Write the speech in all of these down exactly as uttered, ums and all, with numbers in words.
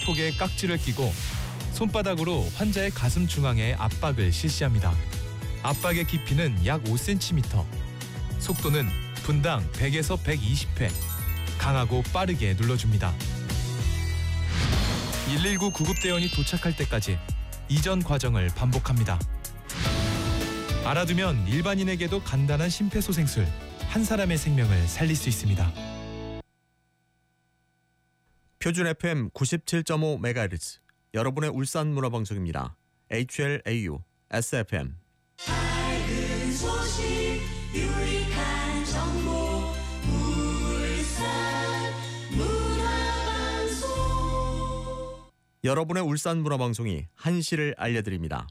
복에 깍지를 끼고 손바닥으로 환자의 가슴 중앙에 압박을 실시합니다. 압박의 깊이는 약 오 센티미터, 속도는 분당 백에서 백이십 회, 강하고 빠르게 눌러줍니다. 일일구 구급대원이 도착할 때까지 이전 과정을 반복합니다. 알아두면 일반인에게도 간단한 심폐소생술, 한 사람의 생명을 살릴 수 있습니다. 표준 에프엠 구십칠 점 오 메가헤르츠, 여러분의 울산 문화방송입니다. 에이치엘에이유 에스에프엠. 밝은 소식, 유익한 정보, 울산 문화방송. 여러분의 울산 문화방송이 한시를 알려드립니다.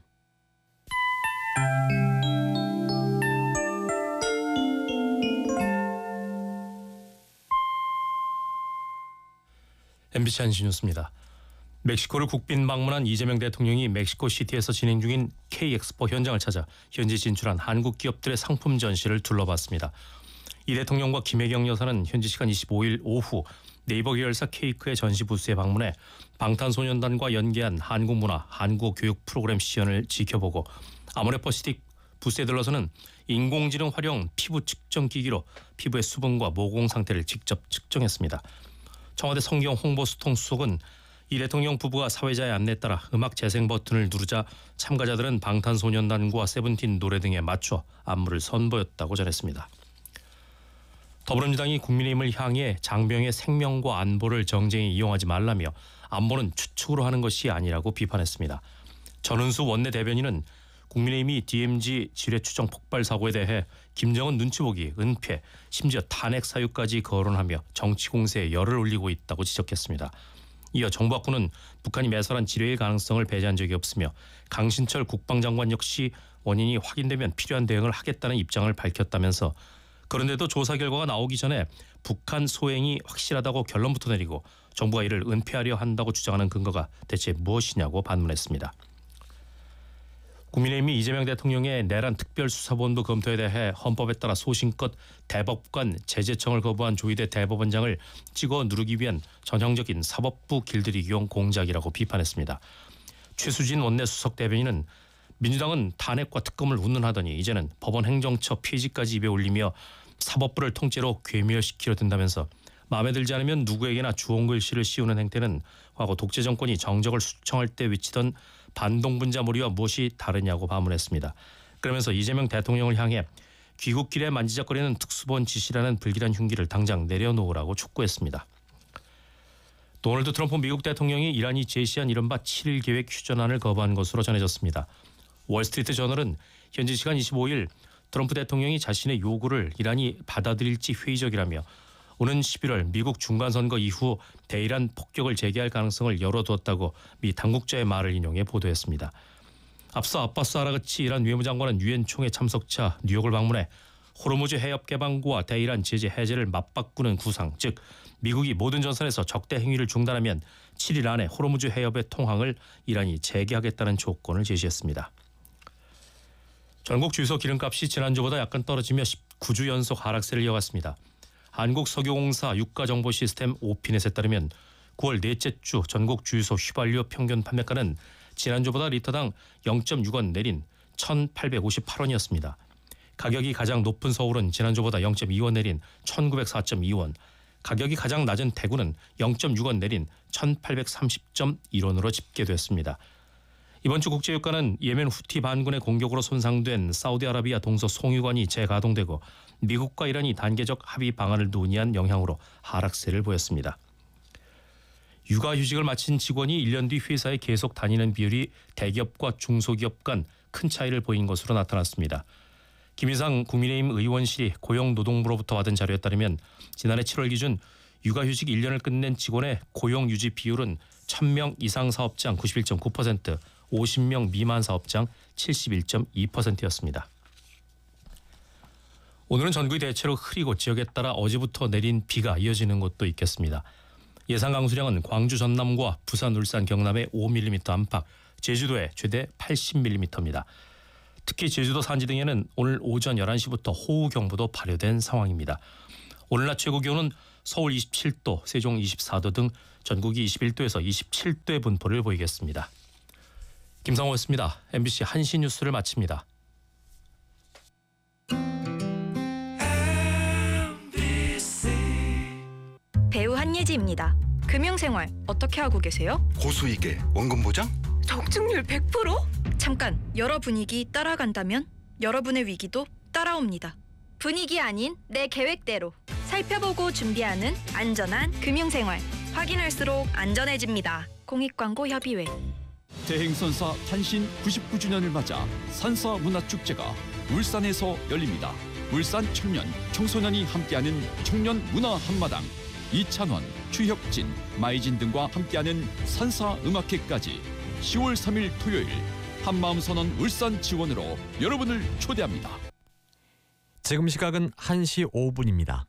엠비씨 한시 뉴스입니다. 멕시코를 국빈 방문한 이재명 대통령이 멕시코 시티에서 진행 중인 K엑스포 현장을 찾아 현지 진출한 한국 기업들의 상품 전시를 둘러봤습니다. 이 대통령과 김혜경 여사는 현지 시간 이십오일 오후 네이버 계열사 케이크의 전시 부스에 방문해 방탄소년단과 연계한 한국 문화, 한국 교육 프로그램 시연을 지켜보고 아모레퍼시티 부스에 들러서는 인공지능 활용 피부 측정 기기로 피부의 수분과 모공 상태를 직접 측정했습니다. 청와대 성경 홍보수통 수석은 이 대통령 부부가 사회자의 안내에 따라 음악 재생 버튼을 누르자 참가자들은 방탄소년단과 세븐틴 노래 등에 맞춰 안무를 선보였다고 전했습니다. 더불어민주당이 국민의힘을 향해 장병의 생명과 안보를 정쟁에 이용하지 말라며 안보는 추측으로 하는 것이 아니라고 비판했습니다. 전은수 원내대변인은 국민의힘이 디엠지 지뢰 추정 폭발 사고에 대해 김정은 눈치 보기, 은폐, 심지어 탄핵 사유까지 거론하며 정치 공세에 열을 올리고 있다고 지적했습니다. 이어 정부학군은 북한이 매설한 지뢰의 가능성을 배제한 적이 없으며 강신철 국방장관 역시 원인이 확인되면 필요한 대응을 하겠다는 입장을 밝혔다면서 그런데도 조사 결과가 나오기 전에 북한 소행이 확실하다고 결론부터 내리고 정부가 이를 은폐하려 한다고 주장하는 근거가 대체 무엇이냐고 반문했습니다. 국민의힘이 이재명 대통령의 내란 특별수사본부 검토에 대해 헌법에 따라 소신껏 대법관 제재청을 거부한 조희대 대법원장을 찍어 누르기 위한 전형적인 사법부 길들이기용 공작이라고 비판했습니다. 최수진 원내수석 대변인은 민주당은 탄핵과 특검을 운운하더니 이제는 법원 행정처 폐지까지 입에 올리며 사법부를 통째로 괴멸시키려 든다면서 마음에 들지 않으면 누구에게나 주홍글씨를 씌우는 행태는 과거 독재 정권이 정적을 수청할 때 외치던 반동분자몰이와 무엇이 다르냐고 반문했습니다. 그러면서 이재명 대통령을 향해 귀국길에 만지작거리는 특수본 지시라는 불길한 흉기를 당장 내려놓으라고 촉구했습니다. 도널드 트럼프 미국 대통령이 이란이 제시한 이른바 칠일 계획 휴전안을 거부한 것으로 전해졌습니다. 월스트리트 저널은 현지 시간 이십오일 트럼프 대통령이 자신의 요구를 이란이 받아들일지 회의적이라며 오는 십일월 미국 중간선거 이후 대이란 폭격을 재개할 가능성을 열어두었다고 미 당국자의 말을 인용해 보도했습니다. 앞서 아바스 아라그치 이란 외무장관은 유엔 총회 참석차 뉴욕을 방문해 호르무즈 해협 개방구와 대이란 제재 해제를 맞바꾸는 구상, 즉 미국이 모든 전선에서 적대 행위를 중단하면 칠일 안에 호르무즈 해협의 통항을 이란이 재개하겠다는 조건을 제시했습니다. 전국 주유소 기름값이 지난주보다 약간 떨어지며 십구 주 연속 하락세를 이어갔습니다. 한국석유공사 유가정보시스템 오피넷에 따르면 구월 넷째 주 전국 주유소 휘발유 평균 판매가는 지난주보다 리터당 영 점 육 원 내린 천팔백오십팔 원이었습니다. 가격이 가장 높은 서울은 지난주보다 영 점 이 원 내린 천구백사 점 이 원, 가격이 가장 낮은 대구는 영 점 육 원 내린 천팔백삼십 점 일 원으로 집계됐습니다. 이번 주 국제유가는 예멘 후티 반군의 공격으로 손상된 사우디아라비아 동서 송유관이 재가동되고 미국과 이란이 단계적 합의 방안을 논의한 영향으로 하락세를 보였습니다. 육아휴직을 마친 직원이 일 년 뒤 회사에 계속 다니는 비율이 대기업과 중소기업 간 큰 차이를 보인 것으로 나타났습니다. 김희상 국민의힘 의원실이 고용노동부로부터 받은 자료에 따르면 지난해 칠월 기준 육아휴직 일 년을 끝낸 직원의 고용유지 비율은 천 명 이상 사업장 구십일 점 구 퍼센트, 오십 명 미만 사업장 칠십일 점 이 퍼센트였습니다. 오늘은 전국이 대체로 흐리고 지역에 따라 어제부터 내린 비가 이어지는 곳도 있겠습니다. 예상 강수량은 광주 전남과 부산 울산 경남에 오 밀리미터 안팎, 제주도에 최대 팔십 밀리미터입니다. 특히 제주도 산지 등에는 오늘 오전 열한 시부터 호우경보도 발효된 상황입니다. 오늘 낮 최고 기온은 서울 이십칠 도, 세종 이십사 도 등 전국이 이십일 도에서 이십칠 도의 분포를 보이겠습니다. 김상호였습니다. 엠비씨 한시 뉴스를 마칩니다. 배우 한예지입니다. 금융생활 어떻게 하고 계세요? 고수익에 원금 보장? 적중률 백 퍼센트? 잠깐, 여러 분위기 따라간다면 여러분의 위기도 따라옵니다. 분위기 아닌 내 계획대로 살펴보고 준비하는 안전한 금융생활. 확인할수록 안전해집니다. 공익광고협의회. 대행선사 탄신 구십구 주년을 맞아 산사 문화축제가 울산에서 열립니다. 울산 청년, 청소년이 함께하는 청년 문화 한마당, 이찬원, 추혁진, 마이진 등과 함께하는 산사 음악회까지 시월 삼일 토요일 한마음 선언 울산 지원으로 여러분을 초대합니다. 지금 시각은 한 시 오 분입니다.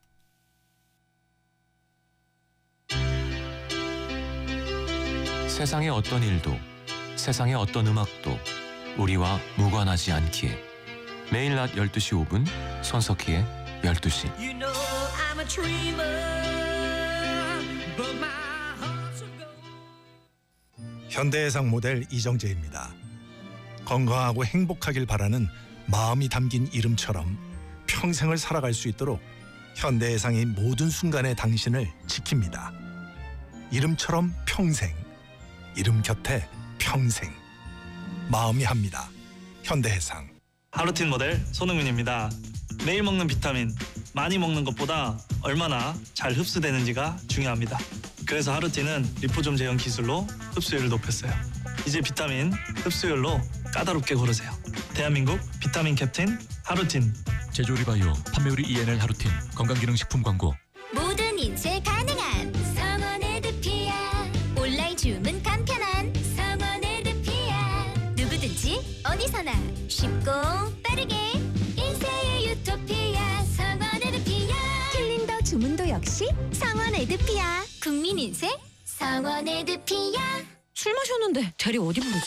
세상의 어떤 일도, 세상의 어떤 음악도 우리와 무관하지 않기에 매일 낮 열두 시 오 분 손석희의 열두 시. You know I'm a dreamer, but my heart's a gold. 현대해상 모델 이정재입니다. 건강하고 행복하길 바라는 마음이 담긴 이름처럼 평생을 살아갈 수 있도록 현대해상이 모든 순간의 당신을 지킵니다. 이름처럼 평생, 이름 곁에 평생. 마음이 합니다. 현대해상. 하루틴 모델 손흥민입니다. 매일 먹는 비타민, 많이 먹는 것보다 얼마나 잘 흡수되는지가 중요합니다. 그래서 하루틴은 리포좀 제형 기술로 흡수율을 높였어요. 이제 비타민 흡수율로 까다롭게 고르세요. 대한민국 비타민 캡틴 하루틴. 제조리바이오 판매우리 이엔엘 하루틴 건강기능식품 광고. 모든 인쇄 가능한 성원에드피아. 온라인 주문 간편한 성원에드피아. 누구든지 어디서나 쉽고 빠르게 인쇄의 유토피아 성원에드피아. 캘린더 주문도 역시 성원에드피아. 국민인쇄 성원에드피아. 술 마셨는데 대리 어디 부르지?